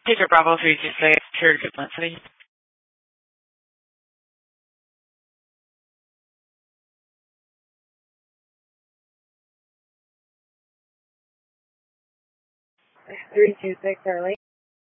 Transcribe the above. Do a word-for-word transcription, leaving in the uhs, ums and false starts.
Teacher Bravo three two six, here to Flint City. three two six, Harley.